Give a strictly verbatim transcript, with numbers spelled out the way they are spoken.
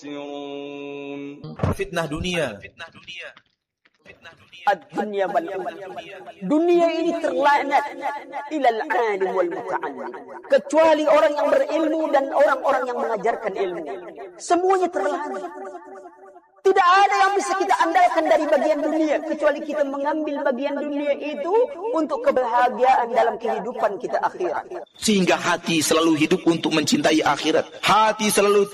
Fitnah dunia. Ad-dunya mal'unah. Dunia ini terlaknat ilal alim wal muta'allim. Kecuali orang yang berilmu dan orang-orang yang mengajarkan ilmu. Semuanya terlaknat. Tidak ada yang bisa kita andalkan dari bagian dunia kecuali kita mengambil bagian dunia itu untuk kebahagiaan dalam kehidupan kita akhirat. Sehingga hati selalu hidup untuk mencintai akhirat. Hati selalu